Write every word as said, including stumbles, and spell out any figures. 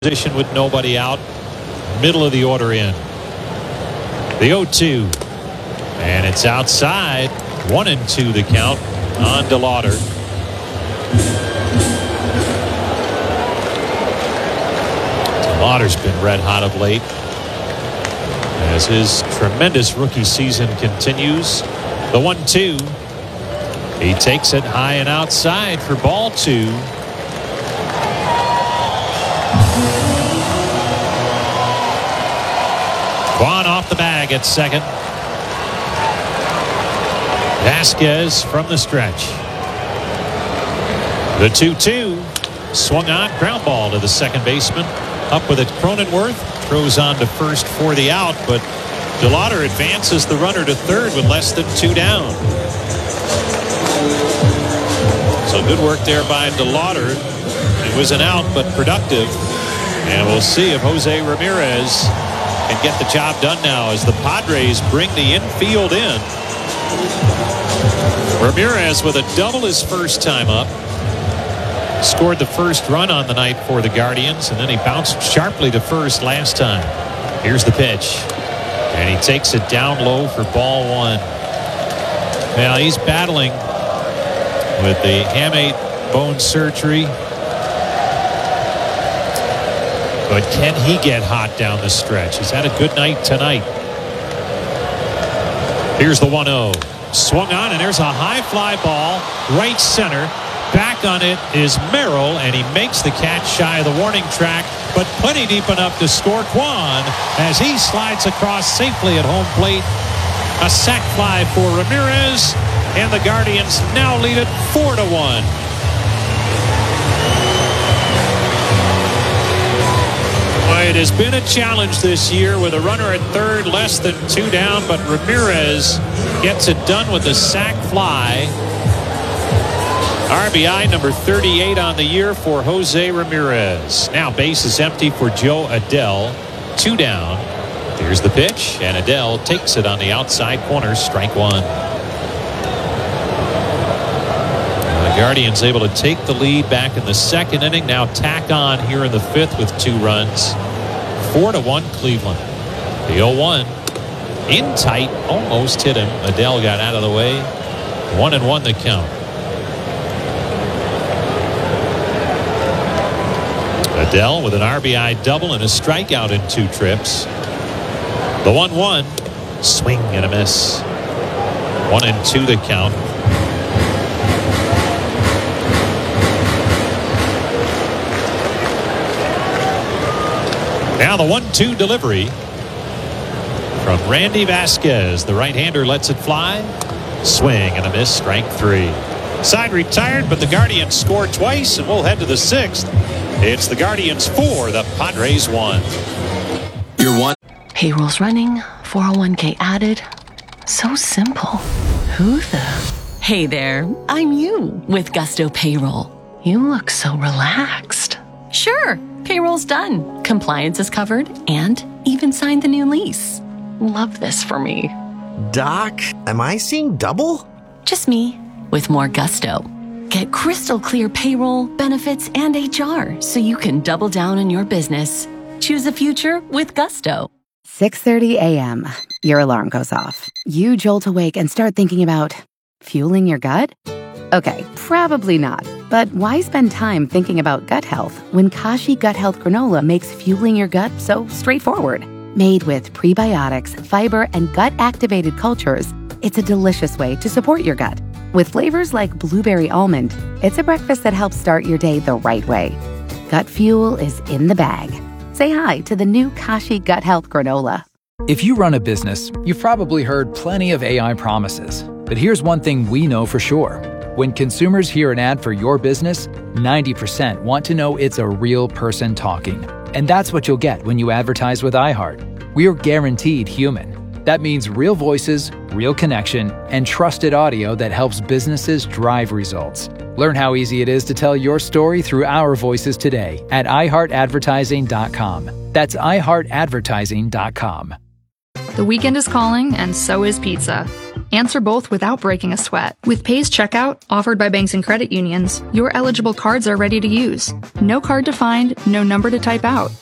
Position with nobody out. Middle of the order in. The oh two. And it's outside. One and two the count on DeLauder. DeLauder's been red hot of late as his tremendous rookie season continues. The one two. He takes it high and outside for ball two. Kwan off the bag at second. Vasquez from the stretch. The two two. Swung on. Ground ball to the second baseman. Up with it. Cronenworth throws on to first for the out, but DeLauder advances the runner to third with less than two down. So good work there by DeLauder. It was an out, but productive. And we'll see if Jose Ramirez can get the job done now as the Padres bring the infield in. Ramirez with a double his first time up. Scored the first run on the night for the Guardians, and then he bounced sharply to first last time. Here's the pitch. And he takes it down low for ball one. Now he's battling with the hamate bone surgery. But can he get hot down the stretch? He's had a good night tonight. Here's the one oh. Swung on, and there's a high fly ball. Right center. Back on it is Merrill, and he makes the catch shy of the warning track, but plenty deep enough to score. Kwan as he slides across safely at home plate. A sac fly for Ramirez, and the Guardians now lead it four to one. It has been a challenge this year with a runner at third, less than two down, but Ramirez gets it done with the sac fly. R B I number thirty-eight on the year for Jose Ramirez. Now base is empty for Joe Adell. Two down. Here's the pitch, and Adell takes it on the outside corner. Strike one. The Guardians able to take the lead back in the second inning. Now tack on here in the fifth with two runs. Four to one Cleveland. The oh one. In tight. Almost hit him. Adell got out of the way. One and one the count. Adell with an R B I double and a strikeout in two trips. The one one. Swing and a miss. One and two the count. Now the one two delivery from Randy Vasquez. The right-hander lets it fly. Swing and a miss. Strike three. Side retired, but the Guardians score twice, and we'll head to the sixth. It's the Guardians four, the Padres one. You're one. Payroll's running, four oh one k added. So simple. Who the? Hey there, I'm you with Gusto Payroll. You look so relaxed. Sure, payroll's done. Compliance is covered and even signed the new lease. Love this for me. Doc, am I seeing double? Just me with more gusto. Get crystal clear payroll, benefits, and H R so you can double down on your business. Choose a future with Gusto. six thirty a.m. Your alarm goes off. You jolt awake and start thinking about fueling your gut? Okay, probably not. But why spend time thinking about gut health when Kashi Gut Health Granola makes fueling your gut so straightforward? Made with prebiotics, fiber, and gut-activated cultures, it's a delicious way to support your gut. With flavors like blueberry almond, it's a breakfast that helps start your day the right way. Gut fuel is in the bag. Say hi to the new Kashi Gut Health Granola. If you run a business, you've probably heard plenty of A I promises. But here's one thing we know for sure. When consumers hear an ad for your business, ninety percent want to know it's a real person talking. And that's what you'll get when you advertise with iHeart. We're guaranteed human. That means real voices, real connection, and trusted audio that helps businesses drive results. Learn how easy it is to tell your story through our voices today at i heart advertising dot com. That's i heart advertising dot com. The weekend is calling, and so is pizza. Answer both without breaking a sweat. With Pays Checkout, offered by banks and credit unions, your eligible cards are ready to use. No card to find, no number to type out.